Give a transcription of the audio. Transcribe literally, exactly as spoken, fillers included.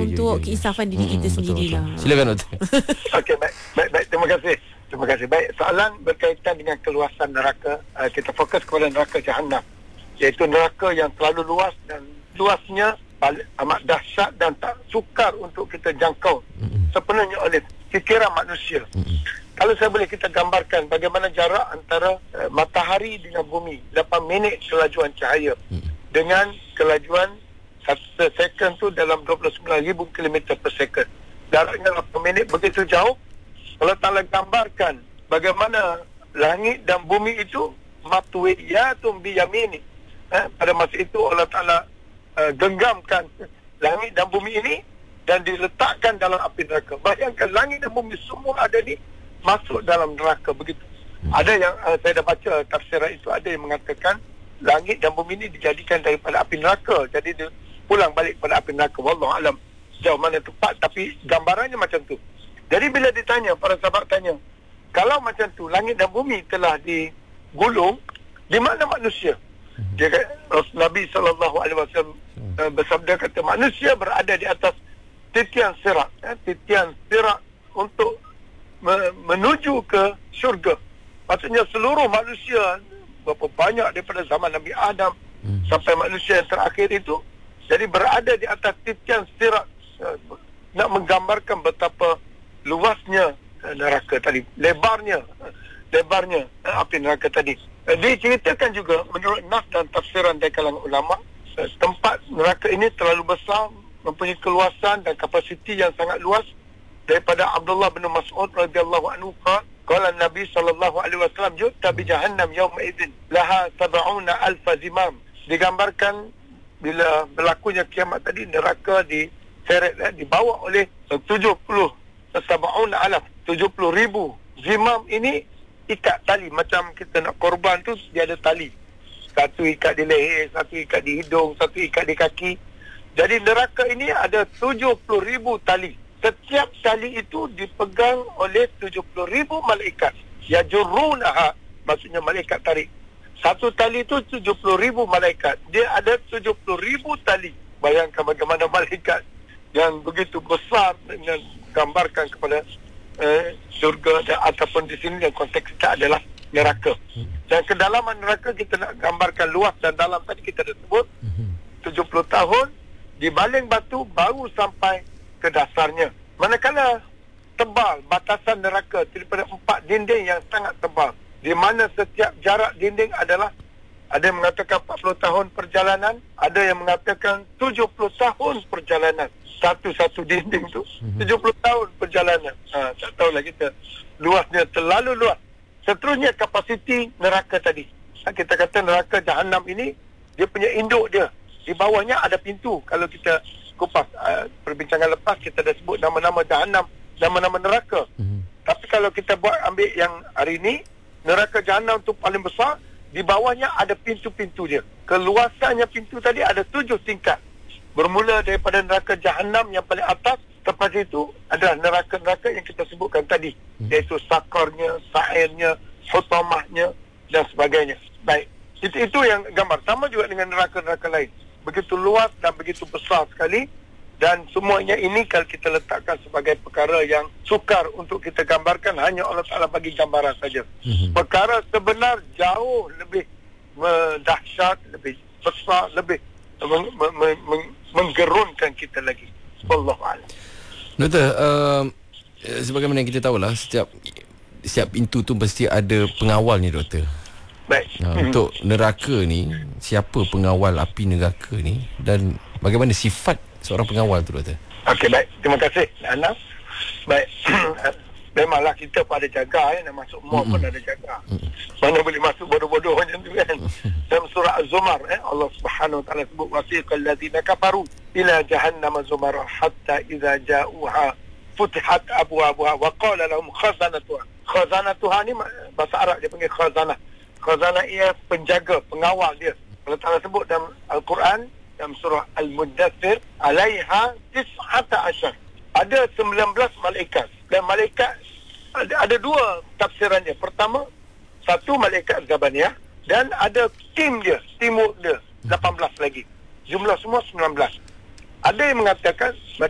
untuk ya, ya. keinsafan diri Hmm, kita betul, sendirilah. betul. Silakan doktor. Okey, baik, baik, baik. Terima kasih. Terima kasih. Baik, soalan berkaitan dengan keluasan neraka. Uh, kita fokus kepada neraka Jahannam, iaitu neraka yang terlalu luas dan luasnya balik, amat dahsyat dan tak sukar untuk kita jangkau mm-hmm. sepenuhnya oleh fikiran manusia. Mm-hmm. Kalau saya boleh kita gambarkan bagaimana jarak antara uh, matahari dengan bumi, lapan minit kelajuan cahaya mm-hmm. dengan kelajuan satu second tu dalam dua puluh sembilan ribu kilometer per second. Jaraknya lapan minit begitu jauh. Allah Ta'ala gambarkan bagaimana langit dan bumi itu matwiyatun biyamini. Eh, pada masa itu Allah Ta'ala uh, genggamkan langit dan bumi ini dan diletakkan dalam api neraka. Bayangkan langit dan bumi semua ada di masuk dalam neraka begitu. Hmm. Ada yang uh, saya dah baca tafsiran itu, ada yang mengatakan langit dan bumi ini dijadikan daripada api neraka. Jadi dia pulang balik pada api neraka. Wallahu alam sejauh mana tepat, tapi gambarannya macam tu. Jadi bila ditanya, para sahabat tanya, kalau macam tu langit dan bumi telah digulung, di mana manusia? Dia kata, Nabi sallallahu alaihi wasallam uh, bersabda kata, manusia berada di atas titian sirat, eh, titian sirat untuk me- menuju ke syurga. Maksudnya seluruh manusia, berapa banyak daripada zaman Nabi Adam hmm. sampai manusia yang terakhir itu, jadi berada di atas titian sirat, uh, nak menggambarkan betapa luasnya uh, neraka tadi, lebarnya uh, lebarnya uh, api neraka tadi. Uh, diceritakan juga menurut nas dan tafsiran dari kalangan ulama, uh, tempat neraka ini terlalu besar, mempunyai keluasan dan kapasiti yang sangat luas. Daripada Abdullah bin Mas'ud radhiyallahu anhu qala qala Nabi sallallahu alaihi wasallam yu'ta bi jahannam yawma idzin laha sab'una alf zimam. Digambarkan bila berlakunya kiamat tadi, neraka diseret eh, dibawa oleh tujuh puluh sab'una alaf, tujuh puluh ribu zimam. Ini ikat tali, macam kita nak korban tu dia ada tali, satu ikat di leher, satu ikat di hidung, satu ikat di kaki. Jadi neraka ini ada tujuh puluh ribu tali. Setiap tali itu dipegang oleh tujuh puluh ribu malaikat. Yajurrunaha, maksudnya malaikat tarik. Satu tali itu tujuh puluh ribu malaikat. Dia ada tujuh puluh ribu tali. Bayangkan bagaimana malaikat yang begitu besar dengan gambarkan kepada eh, syurga dan, ataupun di sini yang konteks kita adalah neraka. Dan kedalaman neraka kita nak gambarkan luas dan dalam tadi kita dah sebut tujuh puluh tahun di baling batu baru sampai ke dasarnya. Manakala tebal batasan neraka daripada empat dinding yang sangat tebal, di mana setiap jarak dinding adalah, ada yang mengatakan empat puluh tahun perjalanan, ada yang mengatakan tujuh puluh tahun perjalanan. Satu-satu dinding tu tujuh puluh tahun perjalanan. Ha, tak tahulah kita, luasnya terlalu luas. Seterusnya kapasiti neraka tadi. Ha, kita kata neraka Jahannam ini, dia punya induk dia, di bawahnya ada pintu. Kalau kita kupas uh, perbincangan lepas, kita dah sebut nama-nama Jahannam, nama-nama neraka. Mm-hmm. Tapi kalau kita buat ambil yang hari ini, neraka Jahannam tu paling besar, di bawahnya ada pintu-pintu dia. Keluasannya pintu tadi ada tujuh tingkat. Bermula daripada neraka Jahannam yang paling atas, lepas itu adalah neraka-neraka yang kita sebutkan tadi, hmm. iaitu sakarnya, sa'irnya, hutamahnya dan sebagainya. Baik, itu, itu yang gambar. Sama juga dengan neraka-neraka lain, begitu luas dan begitu besar sekali. Dan semuanya ini kalau kita letakkan sebagai perkara yang sukar untuk kita gambarkan, hanya Allah Ta'ala bagi gambaran saja. Hmm. Perkara sebenar jauh lebih dahsyat, lebih besar, lebih meng, meng, meng, menggerunkan kita lagi. Wallahu a'lam. Doktor, uh, sebagaimana kita tahulah, setiap setiap pintu tu mesti ada pengawalnya, doktor. Baik. Uh, hmm. Untuk neraka ni, siapa pengawal api neraka ni dan bagaimana sifat seorang pengawal tu, doktor? Okey, baik. Terima kasih, Anas. Baik. Memanglah kita pun ada jaga, eh. Nak masuk mall mm-hmm. pun ada jaga. Mm-hmm. Mana boleh masuk bodoh-bodoh macam tu kan. Dalam surah Az-Zumar, eh, Allah Subhanahu Wa Taala sebut, wasiqal ladzina kafaru ila jahannam zumara hatta idza ja'uha futihat abwabuha wa qala lahum khazanatuha. Khazanatuha ni bahasa Arab dia panggil khazanah. Khazanah ia penjaga, pengawal dia. Allah Taala sebut dalam Al-Quran, dalam surah Al-Muddathir, alaiha tis'ata asyar. Ada sembilan belas malaikat. Dan malaikat ada, ada dua tafsirannya. Pertama, satu malaikat Zabaniyah, dan ada tim dia, teamwork dia lapan belas lagi. Jumlah semua sembilan belas. Ada yang mengatakan